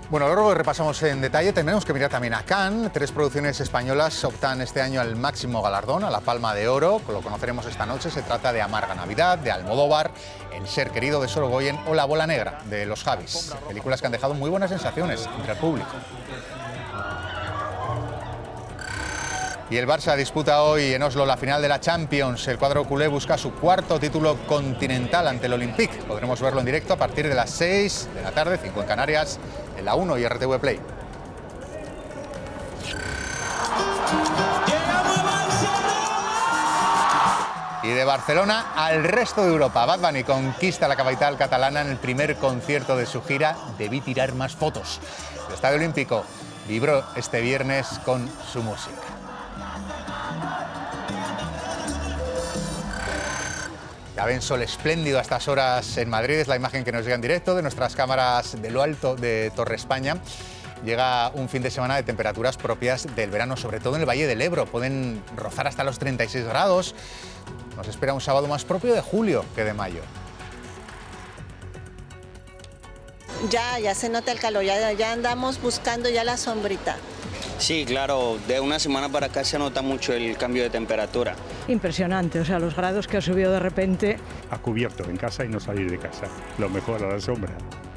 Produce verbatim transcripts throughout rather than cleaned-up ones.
Bueno, luego repasamos en detalle. Tenemos que mirar también a Cannes. Tres producciones españolas optan este año al máximo galardón, a la Palma de Oro. Lo conoceremos esta noche. Se trata de Amarga Navidad, de Almodóvar, El ser querido, de Sorogoyen o La bola negra, de Los Javis. Películas que han dejado muy buenas sensaciones entre el público. Y el Barça disputa hoy en Oslo la final de la Champions. El cuadro culé busca su cuarto título continental ante el Olympique. Podremos verlo en directo a partir de las seis de la tarde, cinco en Canarias, en la uno y R T V Play. Y de Barcelona al resto de Europa. Bad Bunny conquista la capital catalana en el primer concierto de su gira Debí tirar más fotos. El Estadio Olímpico vibró este viernes con su música. Ya ven, sol espléndido a estas horas en Madrid. Es la imagen que nos llega en directo de nuestras cámaras de lo alto de Torre España. Llega un fin de semana de temperaturas propias del verano, sobre todo en el Valle del Ebro. Pueden rozar hasta los treinta y seis grados. Nos espera un sábado más propio de julio que de mayo. Ya, ya se nota el calor, ya, ya andamos buscando ya la sombrita. Sí, claro, de una semana para acá se nota mucho el cambio de temperatura. Impresionante, o sea, los grados que ha subido de repente. A cubierto en casa y no salir de casa, lo mejor a la sombra.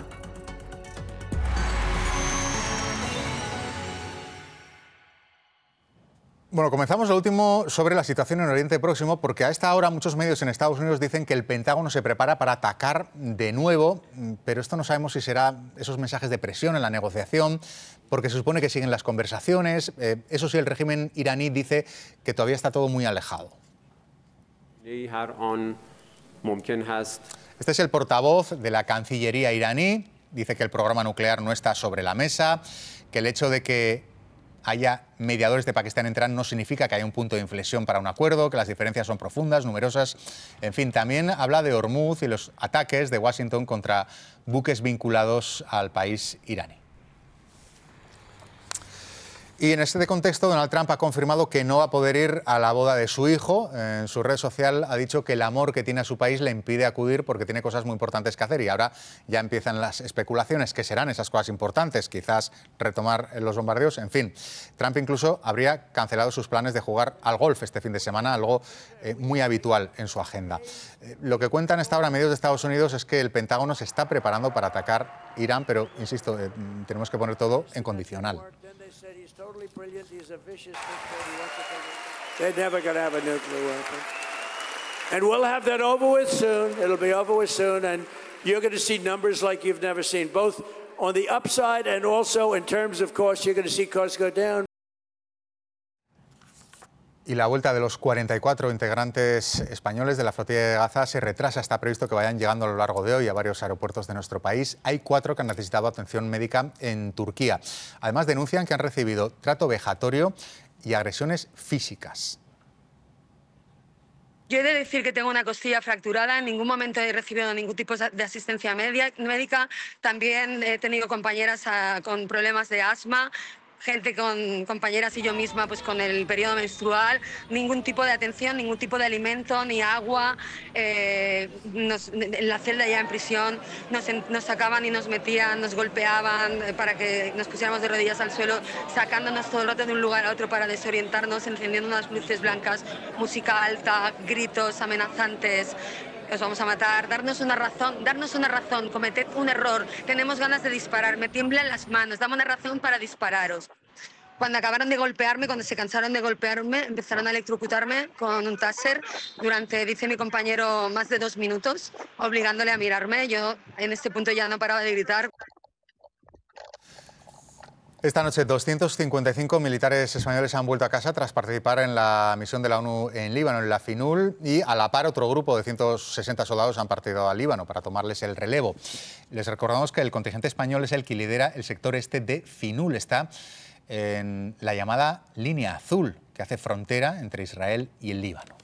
Bueno, comenzamos lo último sobre la situación en Oriente Próximo, porque a esta hora muchos medios en Estados Unidos dicen que el Pentágono se prepara para atacar de nuevo, pero esto no sabemos si será esos mensajes de presión en la negociación, porque se supone que siguen las conversaciones. Eh, eso sí, el régimen iraní dice que todavía está todo muy alejado. Este es el portavoz de la Cancillería iraní. Dice que el programa nuclear no está sobre la mesa, que el hecho de que haya mediadores de Pakistán en Teherán no significa que haya un punto de inflexión para un acuerdo, que las diferencias son profundas, numerosas. En fin, también habla de Hormuz y los ataques de Washington contra buques vinculados al país iraní. Y en este contexto, Donald Trump ha confirmado que no va a poder ir a la boda de su hijo. En su red social ha dicho que el amor que tiene a su país le impide acudir porque tiene cosas muy importantes que hacer. Y ahora ya empiezan las especulaciones. ¿Qué serán esas cosas importantes? Quizás retomar los bombardeos. En fin, Trump incluso habría cancelado sus planes de jugar al golf este fin de semana, algo eh, muy habitual en su agenda. Eh, lo que cuentan hasta ahora medios de Estados Unidos es que el Pentágono se está preparando para atacar Irán, pero, insisto, eh, tenemos que poner todo en condicional. Totally brilliant. He's a vicious They're never going to have a nuclear weapon. And we'll have that over with soon. It'll be over with soon. And you're going to see numbers like you've never seen, both on the upside and also in terms of costs. You're going to see costs go down. Y la vuelta de los cuarenta y cuatro integrantes españoles de la flotilla de Gaza se retrasa. Está previsto que vayan llegando a lo largo de hoy a varios aeropuertos de nuestro país. Hay cuatro que han necesitado atención médica en Turquía. Además, denuncian que han recibido trato vejatorio y agresiones físicas. Yo he de decir que tengo una costilla fracturada, en ningún momento he recibido ningún tipo de asistencia médica. También he tenido compañeras uh, con problemas de asma, gente con compañeras y yo misma pues con el periodo menstrual, ningún tipo de atención, ningún tipo de alimento, ni agua. Eh, nos, en la celda ya en prisión nos, nos sacaban y nos metían, nos golpeaban para que nos pusiéramos de rodillas al suelo, sacándonos todo el rato de un lugar a otro para desorientarnos, encendiendo unas luces blancas, música alta, gritos amenazantes. Os vamos a matar, darnos una razón, darnos una razón, cometed un error, tenemos ganas de disparar, me tiemblan las manos, dame una razón para dispararos. Cuando acabaron de golpearme, cuando se cansaron de golpearme, empezaron a electrocutarme con un taser durante, dice mi compañero, más de dos minutos, obligándole a mirarme. Yo en este punto ya no paraba de gritar. Esta noche doscientos cincuenta y cinco militares españoles han vuelto a casa tras participar en la misión de la ONU en Líbano, en la FINUL, y a la par otro grupo de ciento sesenta soldados han partido al Líbano para tomarles el relevo. Les recordamos que el contingente español es el que lidera el sector este de FINUL. Está en la llamada Línea Azul, que hace frontera entre Israel y el Líbano.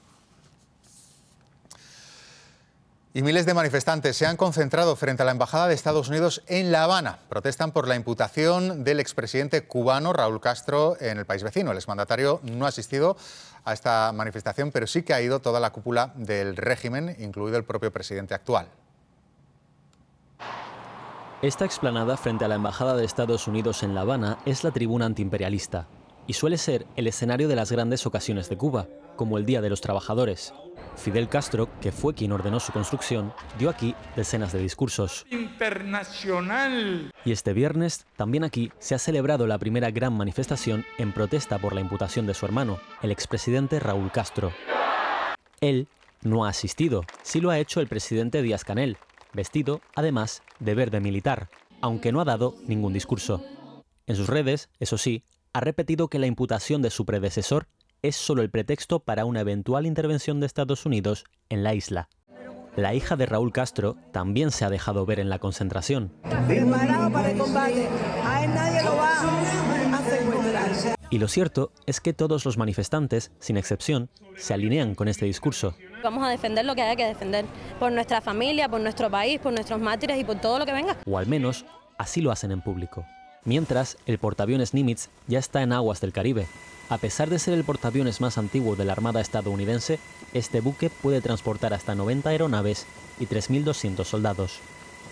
Y miles de manifestantes se han concentrado frente a la Embajada de Estados Unidos en La Habana. Protestan por la imputación del expresidente cubano Raúl Castro en el país vecino. El exmandatario no ha asistido a esta manifestación, pero sí que ha ido toda la cúpula del régimen, incluido el propio presidente actual. Esta explanada frente a la Embajada de Estados Unidos en La Habana es la tribuna antiimperialista y suele ser el escenario de las grandes ocasiones de Cuba, como el Día de los Trabajadores. Fidel Castro, que fue quien ordenó su construcción, dio aquí decenas de discursos. Internacional. Y este viernes, también aquí, se ha celebrado la primera gran manifestación en protesta por la imputación de su hermano, el expresidente Raúl Castro. Él no ha asistido, sí lo ha hecho el presidente Díaz-Canel, vestido, además, de verde militar, aunque no ha dado ningún discurso. En sus redes, eso sí, ha repetido que la imputación de su predecesor es solo el pretexto para una eventual intervención de Estados Unidos en la isla. La hija de Raúl Castro también se ha dejado ver en la concentración. Preparado para el combate, a él nadie lo va a secuestrar. Y lo cierto es que todos los manifestantes, sin excepción, se alinean con este discurso. Vamos a defender lo que haya que defender, por nuestra familia, por nuestro país, por nuestros mártires y por todo lo que venga. O al menos, así lo hacen en público. Mientras, el portaaviones Nimitz ya está en aguas del Caribe. A pesar de ser el portaaviones más antiguo de la Armada estadounidense, este buque puede transportar hasta noventa aeronaves y tres mil doscientos soldados.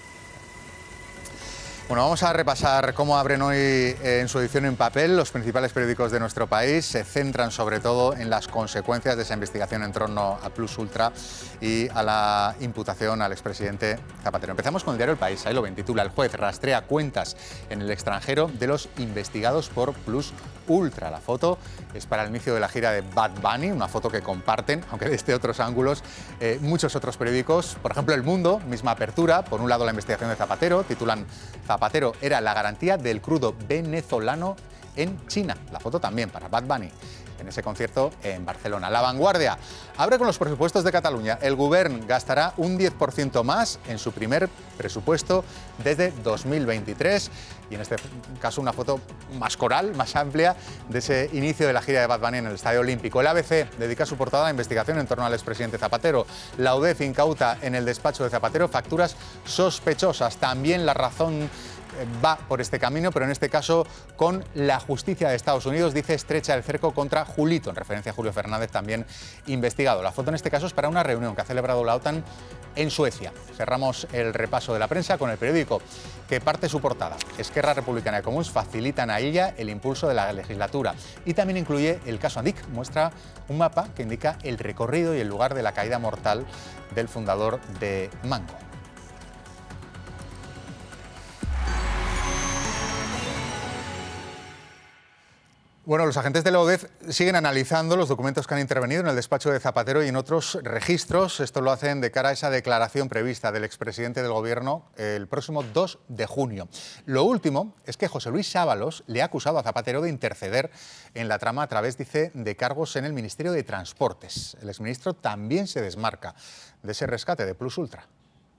Bueno, vamos a repasar cómo abren hoy en su edición en papel los principales periódicos de nuestro país. Se centran sobre todo en las consecuencias de esa investigación en torno a Plus Ultra y a la imputación al expresidente Zapatero. Empezamos con el diario El País, ahí lo ven, titula: el juez rastrea cuentas en el extranjero de los investigados por Plus Ultra. La foto es para el inicio de la gira de Bad Bunny, una foto que comparten, aunque desde otros ángulos, eh, muchos otros periódicos. Por ejemplo, El Mundo, misma apertura. Por un lado, la investigación de Zapatero, titulan: Zapatero era la garantía del crudo venezolano en China. La foto también para Bad Bunny en ese concierto en Barcelona. La Vanguardia abre con los presupuestos de Cataluña. El Govern gastará un diez por ciento más en su primer presupuesto desde dos mil veintitrés. Y en este caso una foto más coral, más amplia, de ese inicio de la gira de Bad Bunny en el Estadio Olímpico. El A B C dedica su portada a la investigación en torno al expresidente Zapatero. La U D E F incauta en el despacho de Zapatero facturas sospechosas. También La Razón va por este camino, pero en este caso con la justicia de Estados Unidos, dice, estrecha el cerco contra Julito, en referencia a Julio Fernández, también investigado. La foto en este caso es para una reunión que ha celebrado la OTAN en Suecia. Cerramos el repaso de la prensa con el periódico que parte su portada. Esquerra Republicana y Comuns facilitan a ella el impulso de la legislatura y también incluye el caso Andic. Muestra un mapa que indica el recorrido y el lugar de la caída mortal del fundador de Mango. Bueno, los agentes de la U D E F siguen analizando los documentos que han intervenido en el despacho de Zapatero y en otros registros. Esto lo hacen de cara a esa declaración prevista del expresidente del Gobierno el próximo dos de junio. Lo último es que José Luis Ábalos le ha acusado a Zapatero de interceder en la trama a través, dice, de cargos en el Ministerio de Transportes. El exministro también se desmarca de ese rescate de Plus Ultra.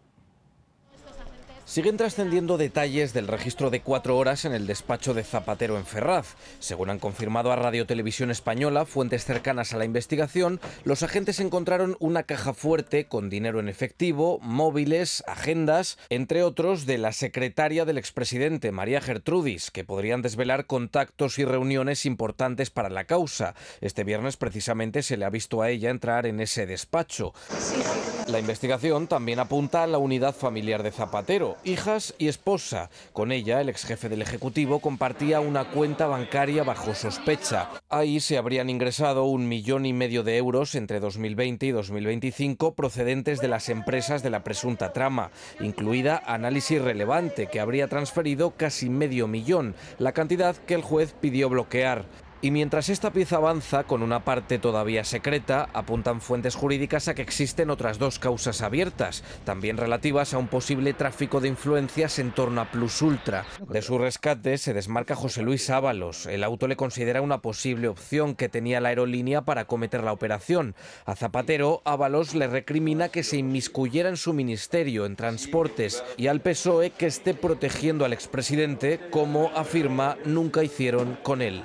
Siguen trascendiendo detalles del registro de cuatro horas en el despacho de Zapatero en Ferraz. Según han confirmado a Radio Televisión Española, fuentes cercanas a la investigación, los agentes encontraron una caja fuerte con dinero en efectivo, móviles, agendas, entre otros de la secretaria del expresidente, María Gertrudis, que podrían desvelar contactos y reuniones importantes para la causa. Este viernes precisamente se le ha visto a ella entrar en ese despacho. La investigación también apunta a la unidad familiar de Zapatero, hijas y esposa. Con ella, el exjefe del Ejecutivo compartía una cuenta bancaria bajo sospecha. Ahí se habrían ingresado un millón y medio de euros entre dos mil veinte y dos mil veinticinco procedentes de las empresas de la presunta trama, incluida Análisis Relevante, que habría transferido casi medio millón, la cantidad que el juez pidió bloquear. Y mientras esta pieza avanza con una parte todavía secreta, apuntan fuentes jurídicas a que existen otras dos causas abiertas, también relativas a un posible tráfico de influencias en torno a Plus Ultra. De su rescate se desmarca José Luis Ábalos. El auto le considera una posible opción que tenía la aerolínea para acometer la operación. A Zapatero, Ábalos le recrimina que se inmiscuyera en su ministerio, en transportes, y al P S O E que esté protegiendo al expresidente, como afirma nunca hicieron con él.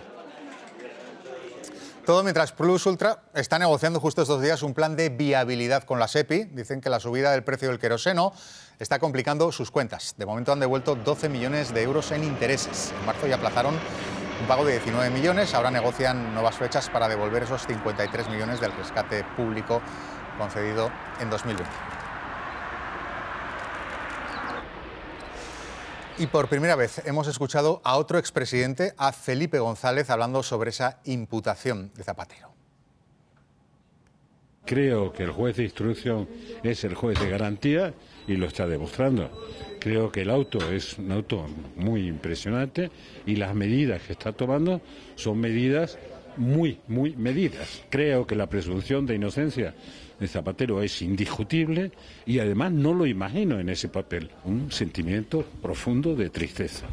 Todo mientras Plus Ultra está negociando justo estos días un plan de viabilidad con la SEPI. Dicen que la subida del precio del queroseno está complicando sus cuentas. De momento han devuelto doce millones de euros en intereses. En marzo ya aplazaron un pago de diecinueve millones. Ahora negocian nuevas fechas para devolver esos cincuenta y tres millones del rescate público concedido en dos mil veinte. Y por primera vez hemos escuchado a otro expresidente, a Felipe González, hablando sobre esa imputación de Zapatero. Creo que el juez de instrucción es el juez de garantía y lo está demostrando. Creo que el auto es un auto muy impresionante y las medidas que está tomando son medidas muy, muy medidas. Creo que la presunción de inocencia de Zapatero es indiscutible y además no lo imagino en ese papel. Un sentimiento profundo de tristeza.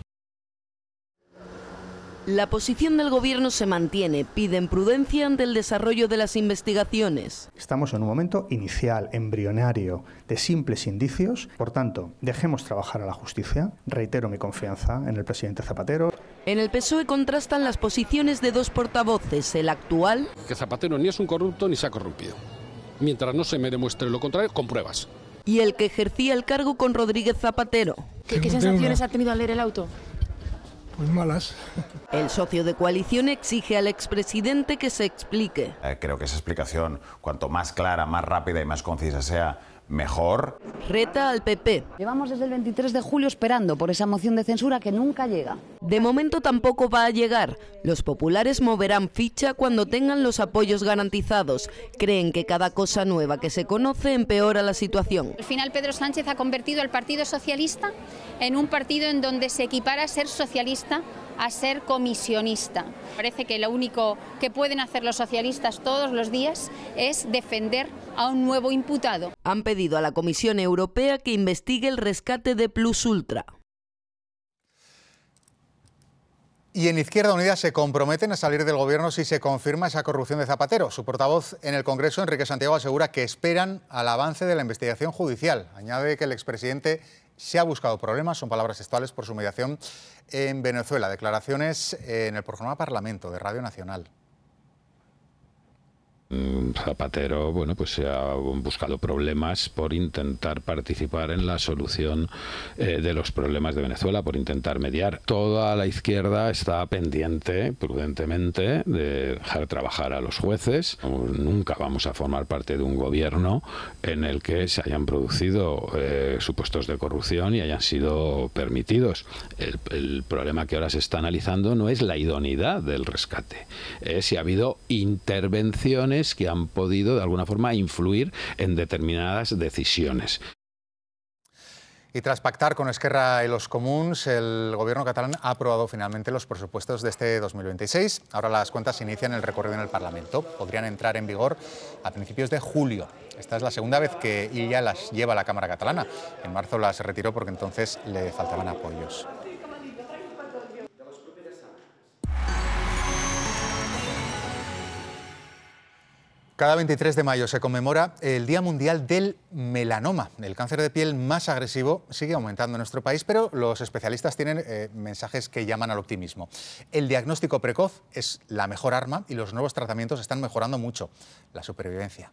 La posición del Gobierno se mantiene. Piden prudencia ante el desarrollo de las investigaciones. Estamos en un momento inicial, embrionario, de simples indicios. Por tanto, dejemos trabajar a la justicia. Reitero mi confianza en el presidente Zapatero. En el P S O E contrastan las posiciones de dos portavoces. El actual... Que Zapatero ni es un corrupto ni se ha corrompido. Mientras no se me demuestre lo contrario, con pruebas. Y el que ejercía el cargo con Rodríguez Zapatero. ¿Qué, qué sensaciones ha tenido al leer el auto? Pues malas. El socio de coalición exige al expresidente que se explique. Eh, creo que esa explicación, cuanto más clara, más rápida y más concisa sea, mejor. Reta al P P. Llevamos desde el veintitrés de julio esperando por esa moción de censura que nunca llega. De momento tampoco va a llegar. Los populares moverán ficha cuando tengan los apoyos garantizados. Creen que cada cosa nueva que se conoce empeora la situación. Al final Pedro Sánchez ha convertido al Partido Socialista en un partido en donde se equipara a ser socialista a ser comisionista. Parece que lo único que pueden hacer los socialistas todos los días es defender a un nuevo imputado. Han pedido a la Comisión Europea que investigue el rescate de Plus Ultra. Y en Izquierda Unida se comprometen a salir del Gobierno si se confirma esa corrupción de Zapatero. Su portavoz en el Congreso, Enrique Santiago, asegura que esperan al avance de la investigación judicial. Añade que el expresidente se ha buscado problemas, son palabras textuales, por su mediación en Venezuela. Declaraciones en el programa Parlamento de Radio Nacional. Zapatero, bueno, pues se ha buscado problemas por intentar participar en la solución eh, de los problemas de Venezuela, por intentar mediar. Toda la izquierda está pendiente, prudentemente, de dejar trabajar a los jueces. Nunca vamos a formar parte de un gobierno en el que se hayan producido eh, supuestos de corrupción y hayan sido permitidos. El, el problema que ahora se está analizando no es la idoneidad del rescate, es si ha habido intervenciones que han podido de alguna forma influir en determinadas decisiones. Y tras pactar con Esquerra y los Comuns, el gobierno catalán ha aprobado finalmente los presupuestos de este dos mil veintiséis. Ahora las cuentas inician el recorrido en el Parlamento. Podrían entrar en vigor a principios de julio. Esta es la segunda vez que Illa las lleva a la Cámara catalana. En marzo las retiró porque entonces le faltaban apoyos. Cada veintitrés de mayo se conmemora el Día Mundial del Melanoma. El cáncer de piel más agresivo sigue aumentando en nuestro país, pero los especialistas tienen eh, mensajes que llaman al optimismo. El diagnóstico precoz es la mejor arma y los nuevos tratamientos están mejorando mucho la supervivencia.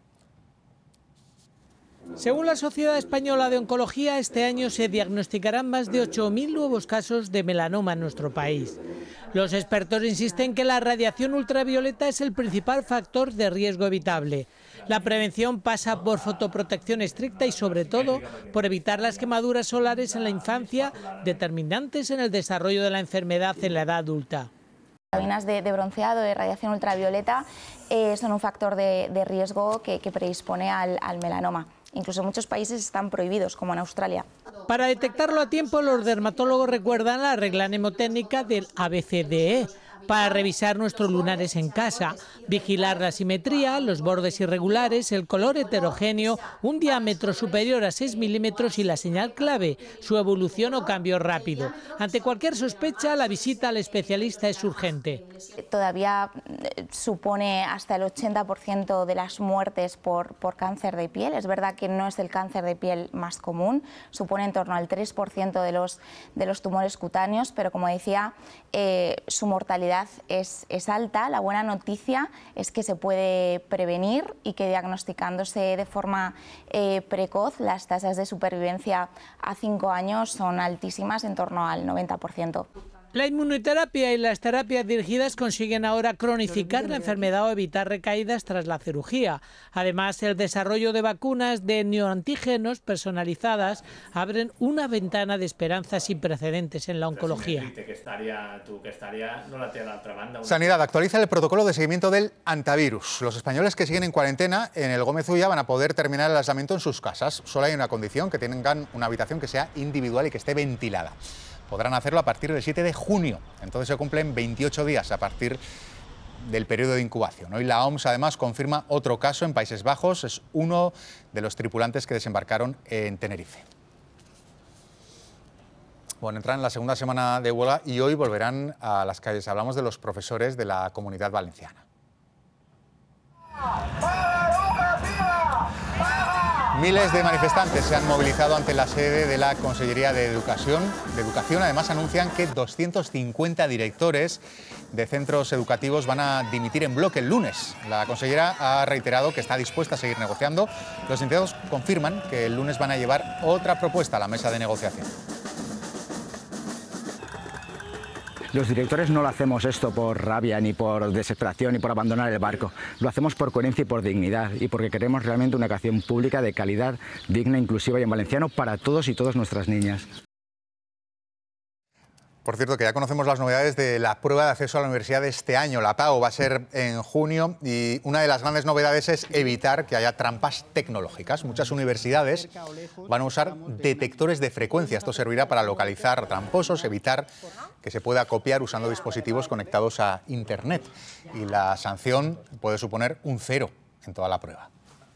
Según la Sociedad Española de Oncología, este año se diagnosticarán más de ocho mil nuevos casos de melanoma en nuestro país. Los expertos insisten que la radiación ultravioleta es el principal factor de riesgo evitable. La prevención pasa por fotoprotección estricta y, sobre todo, por evitar las quemaduras solares en la infancia, determinantes en el desarrollo de la enfermedad en la edad adulta. Vitaminas de, de bronceado, de radiación ultravioleta, eh, son un factor de, de riesgo que, que predispone al, al melanoma. Incluso en muchos países están prohibidos, como en Australia. Para detectarlo a tiempo, los dermatólogos recuerdan la regla mnemotécnica del A B C D E para revisar nuestros lunares en casa, vigilar la simetría, los bordes irregulares, el color heterogéneo, un diámetro superior a seis milímetros y la señal clave, su evolución o cambio rápido. Ante cualquier sospecha, la visita al especialista es urgente. Todavía supone hasta el ochenta por ciento de las muertes por, por cáncer de piel. Es verdad que no es el cáncer de piel más común, supone en torno al tres por ciento de los, de los tumores cutáneos, pero como decía, eh, su mortalidad Es, es alta. La buena noticia es que se puede prevenir y que diagnosticándose de forma eh, precoz las tasas de supervivencia a cinco años son altísimas, en torno al noventa por ciento. La inmunoterapia y las terapias dirigidas consiguen ahora cronificar la enfermedad o evitar recaídas tras la cirugía. Además, el desarrollo de vacunas de neoantígenos personalizadas abren una ventana de esperanza sin precedentes en la oncología. Sanidad actualiza el protocolo de seguimiento del antivirus. Los españoles que siguen en cuarentena en el Gómez Ulla van a poder terminar el aislamiento en sus casas. Solo hay una condición, que tengan una habitación que sea individual y que esté ventilada. Podrán hacerlo a partir del siete de junio. Entonces se cumplen veintiocho días a partir del periodo de incubación. Hoy la O M S además confirma otro caso en Países Bajos. Es uno de los tripulantes que desembarcaron en Tenerife. Bueno, entran en la segunda semana de huelga y hoy volverán a las calles. Hablamos de los profesores de la Comunidad Valenciana. Miles de manifestantes se han movilizado ante la sede de la Consellería de Educación. De Educación. Además, anuncian que doscientos cincuenta directores de centros educativos van a dimitir en bloque el lunes. La consellera ha reiterado que está dispuesta a seguir negociando. Los sindicatos confirman que el lunes van a llevar otra propuesta a la mesa de negociación. Los directores no lo hacemos esto por rabia, ni por desesperación, ni por abandonar el barco. Lo hacemos por coherencia y por dignidad, y porque queremos realmente una educación pública de calidad, digna, inclusiva y en valenciano para todos y todas nuestras niñas. Por cierto, que ya conocemos las novedades de la prueba de acceso a la universidad de este año. La P A U va a ser en junio y una de las grandes novedades es evitar que haya trampas tecnológicas. Muchas universidades van a usar detectores de frecuencia. Esto servirá para localizar tramposos, evitar que se pueda copiar usando dispositivos conectados a Internet. Y la sanción puede suponer un cero en toda la prueba.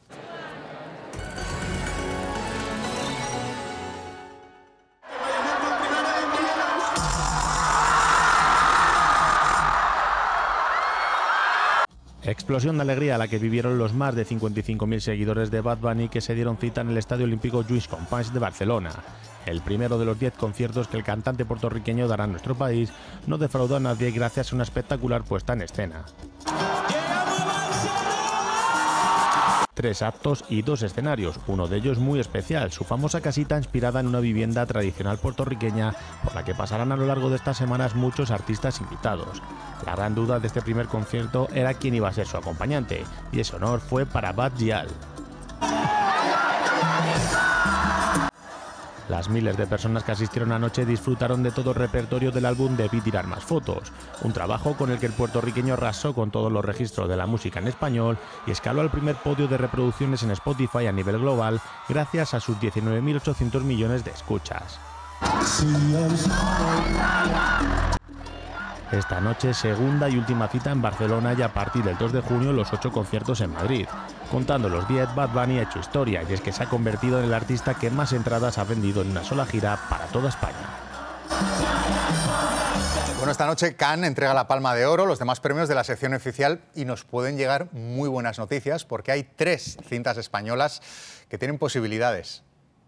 Explosión de alegría la que vivieron los más de cincuenta y cinco mil seguidores de Bad Bunny que se dieron cita en el Estadio Olímpico Lluís Companys de Barcelona. El primero de los diez conciertos que el cantante puertorriqueño dará en nuestro país no defraudó a nadie gracias a una espectacular puesta en escena. Tres actos y dos escenarios, uno de ellos muy especial, su famosa casita inspirada en una vivienda tradicional puertorriqueña por la que pasarán a lo largo de estas semanas muchos artistas invitados. La gran duda de este primer concierto era quién iba a ser su acompañante, y ese honor fue para Bad Gyal. Las miles de personas que asistieron anoche disfrutaron de todo el repertorio del álbum Debí tirar más fotos, un trabajo con el que el puertorriqueño arrasó con todos los registros de la música en español y escaló al primer podio de reproducciones en Spotify a nivel global gracias a sus diecinueve mil ochocientos millones de escuchas. Esta noche, segunda y última cita en Barcelona y a partir del dos de junio los ocho conciertos en Madrid. Contando los diez, Bad Bunny ha hecho historia y es que se ha convertido en el artista que más entradas ha vendido en una sola gira para toda España. Bueno, esta noche Cannes entrega la Palma de Oro, los demás premios de la sección oficial y nos pueden llegar muy buenas noticias porque hay tres cintas españolas que tienen posibilidades.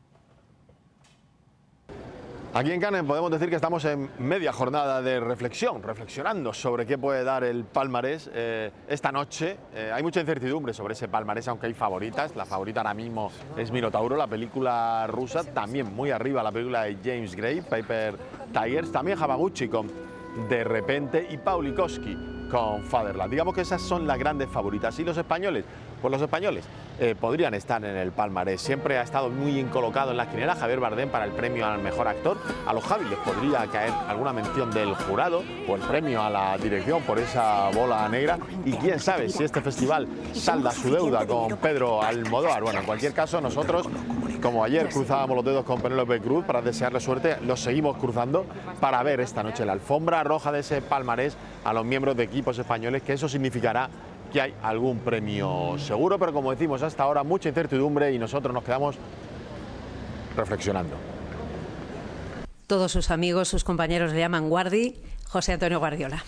Aquí en Cannes podemos decir que estamos en media jornada de reflexión, reflexionando sobre qué puede dar el palmarés eh, esta noche. Eh, hay mucha incertidumbre sobre ese palmarés, aunque hay favoritas. La favorita ahora mismo es Minotauro, la película rusa, también muy arriba la película de James Gray, Paper Tigers, también Hamaguchi con De Repente y Paulikowski con Fatherland. Digamos que esas son las grandes favoritas. ¿Y los españoles? Pues los españoles eh, podrían estar en el palmarés. Siempre ha estado muy incolocado en la quiniela Javier Bardem para el premio al mejor actor. A los Javi les podría caer alguna mención del jurado o el premio a la dirección por esa bola negra. Y quién sabe si este festival salda su deuda con Pedro Almodóvar. Bueno, en cualquier caso, nosotros, como ayer cruzábamos los dedos con Penélope Cruz para desearle suerte, los seguimos cruzando para ver esta noche la alfombra roja de ese palmarés a los miembros de equipos españoles, que eso significará que hay algún premio seguro, pero como decimos hasta ahora mucha incertidumbre y nosotros nos quedamos reflexionando. Todos sus amigos, sus compañeros le llaman Guardi, José Antonio Guardiola.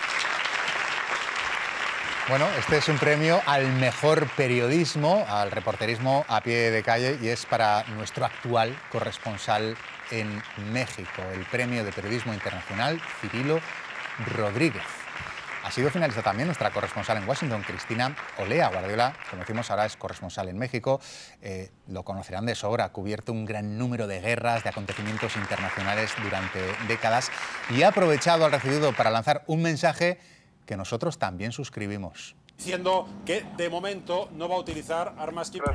Bueno, este es un premio al mejor periodismo, al reporterismo a pie de calle y es para nuestro actual corresponsal en México, el premio de periodismo internacional Cirilo Rodríguez. sido finalista también nuestra corresponsal en Washington, Cristina Olea. Guardiola, como decimos, ahora es corresponsal en México. Eh, lo conocerán de sobra, ha cubierto un gran número de guerras, de acontecimientos internacionales durante décadas y ha aprovechado al recibido para lanzar un mensaje que nosotros también suscribimos. Diciendo que de momento no va a utilizar armas químicas.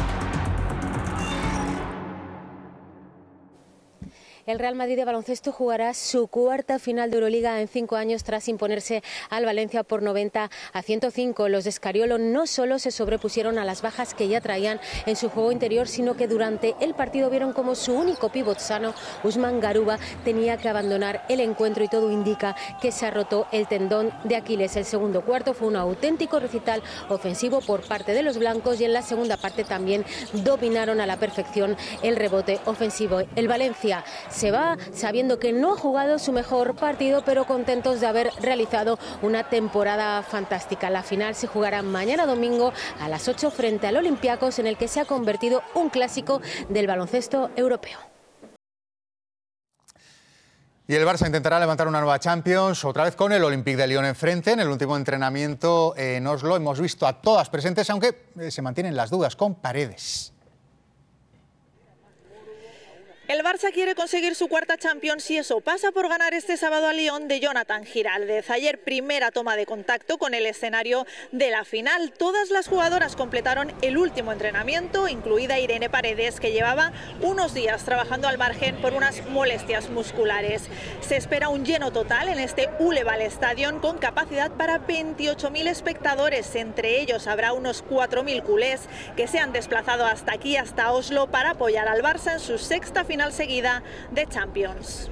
El Real Madrid de baloncesto jugará su cuarta final de Euroliga en cinco años tras imponerse al Valencia por noventa a ciento cinco. Los de Scariolo no solo se sobrepusieron a las bajas que ya traían en su juego interior, sino que durante el partido vieron como su único pívot sano, Usman Garuba, tenía que abandonar el encuentro y todo indica que se ha roto el tendón de Aquiles. El segundo cuarto fue un auténtico recital ofensivo por parte de los blancos y en la segunda parte también dominaron a la perfección el rebote ofensivo. El Valencia se va sabiendo que no ha jugado su mejor partido, pero contentos de haber realizado una temporada fantástica. La final se jugará mañana domingo a las ocho frente al Olympiacos, en el que se ha convertido un clásico del baloncesto europeo. Y el Barça intentará levantar una nueva Champions, otra vez con el Olympique de Lyon enfrente. En el último entrenamiento en Oslo hemos visto a todas presentes, aunque se mantienen las dudas con Paredes. El Barça quiere conseguir su cuarta Champions y eso pasa por ganar este sábado a Lyon de Jonathan Giraldez. Ayer primera toma de contacto con el escenario de la final. Todas las jugadoras completaron el último entrenamiento, incluida Irene Paredes, que llevaba unos días trabajando al margen por unas molestias musculares. Se espera un lleno total en este Uleval Stadion con capacidad para veintiocho mil espectadores. Entre ellos habrá unos cuatro mil culés que se han desplazado hasta aquí, hasta Oslo, para apoyar al Barça en su sexta final final seguida de Champions.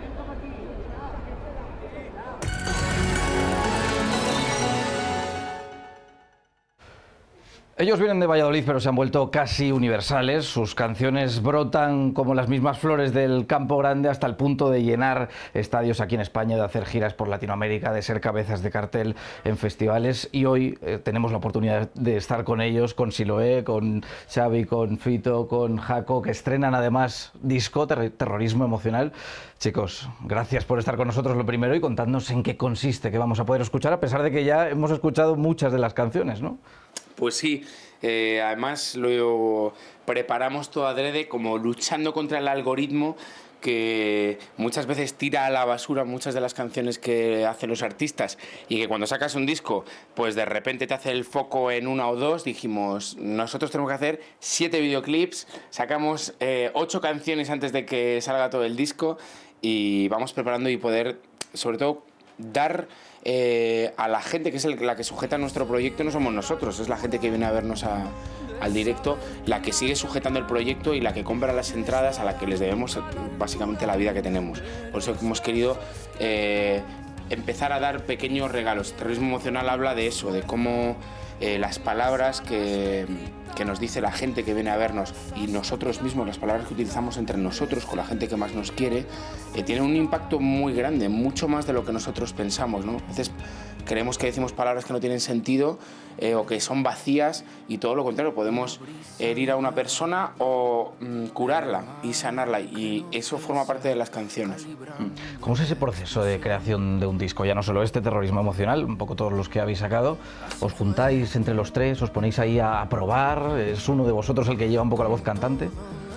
Ellos vienen de Valladolid, pero se han vuelto casi universales. Sus canciones brotan como las mismas flores del Campo Grande, hasta el punto de llenar estadios aquí en España, de hacer giras por Latinoamérica, de ser cabezas de cartel en festivales. Y hoy eh, tenemos la oportunidad de estar con ellos, con Siloé, con Xavi, con Fito, con Jaco, que estrenan además disco, ter Terrorismo Emocional. Chicos, gracias por estar con nosotros, lo primero, y contadnos en qué consiste, que vamos a poder escuchar, a pesar de que ya hemos escuchado muchas de las canciones, ¿no? Pues sí, eh, además lo preparamos todo adrede, como luchando contra el algoritmo que muchas veces tira a la basura muchas de las canciones que hacen los artistas, y que cuando sacas un disco pues de repente te hace el foco en una o dos. Dijimos, nosotros tenemos que hacer siete videoclips, sacamos eh, ocho canciones antes de que salga todo el disco, y vamos preparando y poder sobre todo dar eh, a la gente que es el, la que sujeta nuestro proyecto. No somos nosotros, es la gente que viene a vernos a, al directo, la que sigue sujetando el proyecto y la que compra las entradas, a la que les debemos básicamente la vida que tenemos. Por eso hemos querido eh, empezar a dar pequeños regalos. Terrorismo Emocional habla de eso, de cómo eh, las palabras que, que nos dice la gente que viene a vernos y nosotros mismos, las palabras que utilizamos entre nosotros con la gente que más nos quiere, eh, tienen un impacto muy grande, mucho más de lo que nosotros pensamos, ¿no? A veces creemos que decimos palabras que no tienen sentido eh, o que son vacías, y todo lo contrario, podemos herir a una persona o mm, curarla y sanarla, y eso forma parte de las canciones. ¿Cómo es ese proceso de creación de un disco? Ya no solo este, Terrorismo Emocional, un poco todos los que habéis sacado. ¿Os juntáis entre los tres, os ponéis ahí a probar? ¿Es uno de vosotros el que lleva un poco la voz cantante?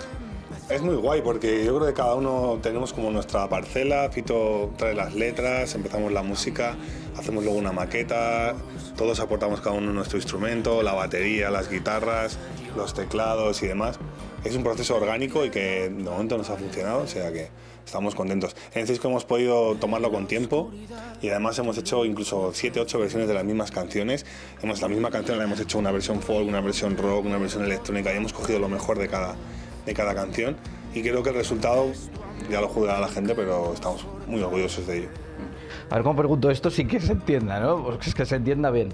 Es muy guay, porque yo creo que cada uno tenemos como nuestra parcela. Fito trae las letras, empezamos la música, hacemos luego una maqueta, todos aportamos cada uno nuestro instrumento, la batería, las guitarras, los teclados y demás. Es un proceso orgánico y que de momento nos ha funcionado, o sea que estamos contentos. En el disco hemos podido tomarlo con tiempo y además hemos hecho incluso siete, ocho versiones de las mismas canciones. Hemos, la misma canción la hemos hecho una versión folk, una versión rock, una versión electrónica, y hemos cogido lo mejor de cada, de cada canción, y creo que el resultado ya lo juzgará la gente, pero estamos muy orgullosos de ello. A ver, ¿cómo pregunto esto sin que se entienda, no? Porque es que se entienda bien.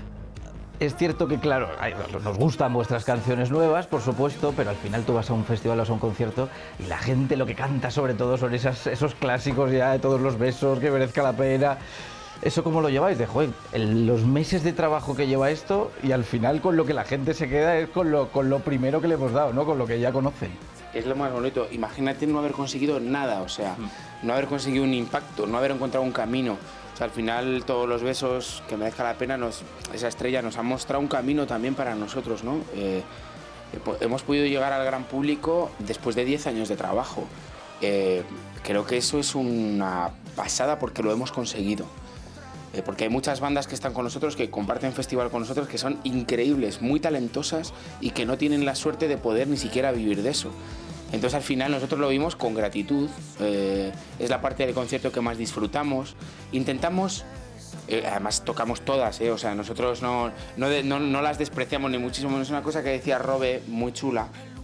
Es cierto que, claro, nos gustan vuestras canciones nuevas, por supuesto, pero al final tú vas a un festival o a un concierto y la gente lo que canta sobre todo son esas, esos clásicos ya de todos los besos, que merezca la pena. ¿Eso cómo lo lleváis? De, joder, el, los meses de trabajo que lleva esto, y al final con lo que la gente se queda es con lo, con lo primero que le hemos dado, ¿no? Con lo que ya conocen. Es lo más bonito. Imagínate no haber conseguido nada, o sea, no haber conseguido un impacto, no haber encontrado un camino, O sea, al final todos los besos, que merezca la pena, nos, esa estrella nos ha mostrado un camino también para nosotros, ¿no? Eh, hemos podido llegar al gran público después de diez años de trabajo. Eh, creo que eso es una pasada porque lo hemos conseguido. Eh, porque hay muchas bandas que están con nosotros, que comparten festival con nosotros, que son increíbles, muy talentosas y que no tienen la suerte de poder ni siquiera vivir de eso. Entonces al final nosotros lo vimos con gratitud, eh, es la parte del concierto que más disfrutamos. Intentamos, eh, además tocamos todas, eh, o sea, nosotros no, no, de, no, no las despreciamos ni muchísimo, es una cosa que decía Robe, muy chula,